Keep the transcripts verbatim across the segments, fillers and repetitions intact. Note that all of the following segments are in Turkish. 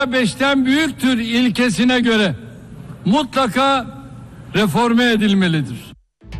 beşten büyüktür ilkesine göre mutlaka reforme edilmelidir.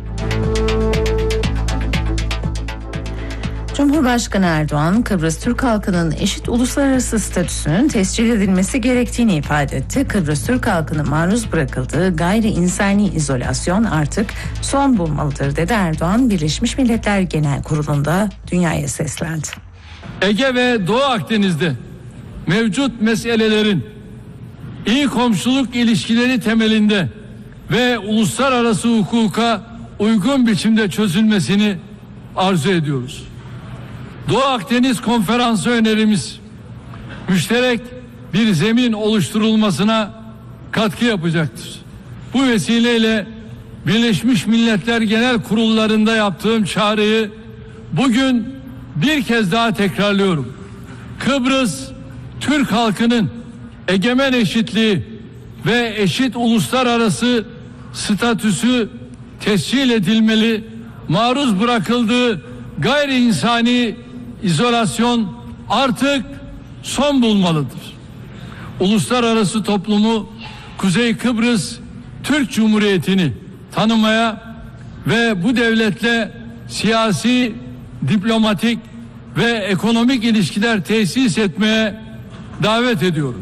Cumhurbaşkanı Erdoğan, Kıbrıs Türk halkının eşit uluslararası statüsünün tescil edilmesi gerektiğini ifade etti. Kıbrıs Türk halkının maruz bırakıldığı gayri insani izolasyon artık son bulmalıdır dedi Erdoğan. Birleşmiş Milletler Genel Kurulu'nda dünyaya seslendi. Ege ve Doğu Akdeniz'de mevcut meselelerin iyi komşuluk ilişkileri temelinde ve uluslararası hukuka uygun biçimde çözülmesini arzu ediyoruz. Doğu Akdeniz Konferansı önerimiz müşterek bir zemin oluşturulmasına katkı yapacaktır. Bu vesileyle Birleşmiş Milletler Genel Kurullarında yaptığım çağrıyı bugün bir kez daha tekrarlıyorum. Kıbrıs Türk halkının egemen eşitliği ve eşit uluslararası statüsü tescil edilmeli, maruz bırakıldığı gayri insani izolasyon artık son bulmalıdır. Uluslararası toplumu Kuzey Kıbrıs Türk Cumhuriyeti'ni tanımaya ve bu devletle siyasi, diplomatik ve ekonomik ilişkiler tesis etmeye davet ediyorum.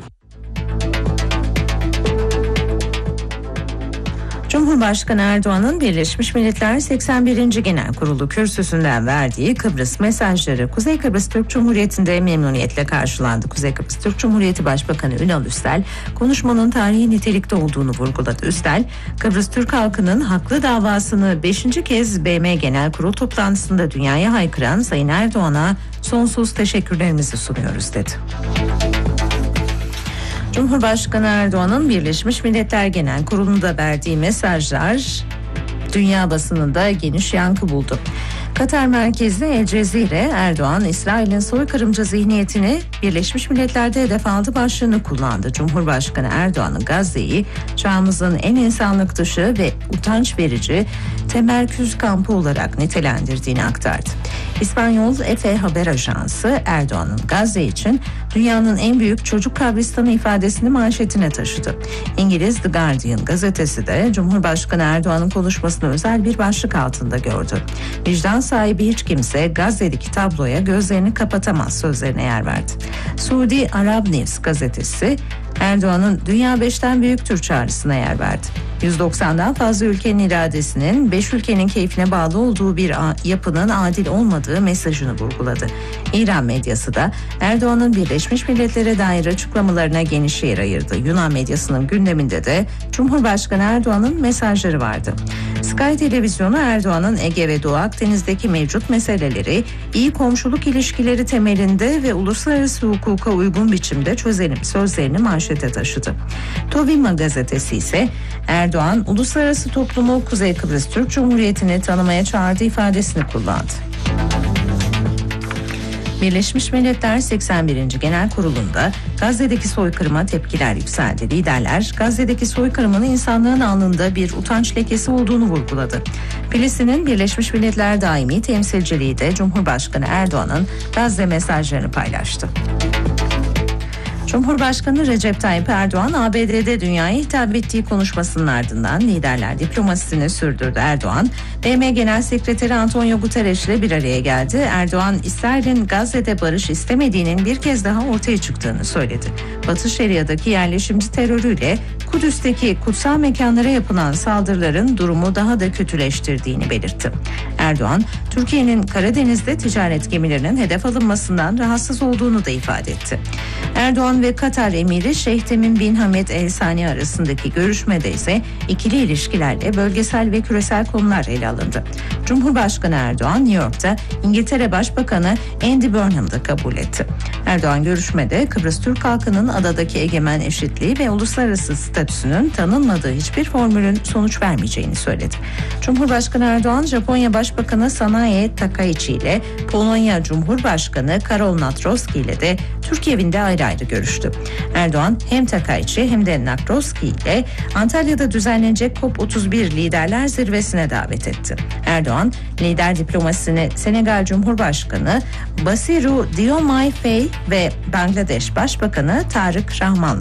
Cumhurbaşkanı Erdoğan'ın Birleşmiş Milletler seksen birinci Genel Kurulu kürsüsünden verdiği Kıbrıs mesajları Kuzey Kıbrıs Türk Cumhuriyeti'nde memnuniyetle karşılandı. Kuzey Kıbrıs Türk Cumhuriyeti Başbakanı Ünal Üstel konuşmanın tarihi nitelikte olduğunu vurguladı. Üstel, Kıbrıs Türk halkının haklı davasını beşinci kez B M Genel Kurul toplantısında dünyaya haykıran Sayın Erdoğan'a sonsuz teşekkürlerimizi sunuyoruz dedi. Cumhurbaşkanı Erdoğan'ın Birleşmiş Milletler Genel Kurulu'nda verdiği mesajlar dünya basınında geniş yankı buldu. Katar merkezli El Cezire, Erdoğan, İsrail'in soykırımcı zihniyetini Birleşmiş Milletler'de hedef aldı başlığını kullandı. Cumhurbaşkanı Erdoğan'ın Gazze'yi çağımızın en insanlık dışı ve utanç verici temerküz kampı olarak nitelendirdiğini aktardı. İspanyol Efe Haber Ajansı, Erdoğan'ın Gazze için dünyanın en büyük çocuk kabristanı ifadesini manşetine taşıdı. İngiliz The Guardian gazetesi de Cumhurbaşkanı Erdoğan'ın konuşmasını özel bir başlık altında gördü. Vicdan sahibi hiç kimse Gazze'deki tabloya gözlerini kapatamaz sözlerine yer verdi. Suudi Arab News gazetesi Erdoğan'ın dünya beşten büyüktür çağrısına yer verdi. yüz doksandan fazla ülkenin iradesinin beş ülkenin keyfine bağlı olduğu bir yapının adil olmadığı mesajını vurguladı. İran medyası da Erdoğan'ın Birleşmiş Milletler'e dair açıklamalarına geniş yer ayırdı. Yunan medyasının gündeminde de Cumhurbaşkanı Erdoğan'ın mesajları vardı. Sky Televizyonu Erdoğan'ın Ege ve Doğu Akdeniz'deki mevcut meseleleri iyi komşuluk ilişkileri temelinde ve uluslararası hukuka uygun biçimde çözelim sözlerini manşete taşıdı. Tovima gazetesi ise Erdoğan, uluslararası toplumu Kuzey Kıbrıs Türk Cumhuriyeti'ni tanımaya çağırdığı ifadesini kullandı. Birleşmiş Milletler seksen birinci Genel Kurulu'nda Gazze'deki soykırıma tepkiler yükseldi. Liderler Gazze'deki soykırımın insanlığın alnında bir utanç lekesi olduğunu vurguladı. Filistin'in Birleşmiş Milletler Daimi Temsilciliği de Cumhurbaşkanı Erdoğan'ın Gazze mesajlarını paylaştı. Cumhurbaşkanı Recep Tayyip Erdoğan A B D'de dünyaya hitap ettiği konuşmasının ardından liderler diplomasisini sürdürdü. Erdoğan, B M Genel Sekreteri Antonio Guterres ile bir araya geldi. Erdoğan, İsrail'in Gazze'de barış istemediğinin bir kez daha ortaya çıktığını söyledi. Batı Şeria'daki yerleşimci terörüyle Kudüs'teki kutsal mekanlara yapılan saldırıların durumu daha da kötüleştirdiğini belirtti. Erdoğan, Türkiye'nin Karadeniz'de ticaret gemilerinin hedef alınmasından rahatsız olduğunu da ifade etti. Erdoğan ve Katar Emiri Şeyh Temim bin Hamed El Sani arasındaki görüşmede ise ikili ilişkilerle bölgesel ve küresel konular ele alındı. Cumhurbaşkanı Erdoğan New York'ta İngiltere Başbakanı Andy Burnham'da kabul etti. Erdoğan görüşmede Kıbrıs Türk halkının adadaki egemen eşitliği ve uluslararası statüsünün tanınmadığı hiçbir formülün sonuç vermeyeceğini söyledi. Cumhurbaşkanı Erdoğan, Japonya Başbakanı Sanae Takaichi ile Polonya Cumhurbaşkanı Karol Natrowski ile de Türkiye evinde ayrı ayrı görüştü. Erdoğan hem Takayçı hem de Nakroski ile Antalya'da düzenlenecek COP otuz bir Liderler Zirvesi'ne davet etti. Erdoğan, lider diplomasisini Senegal Cumhurbaşkanı Bassirou Diomaye Faye ve Bangladeş Başbakanı Tarık Rahman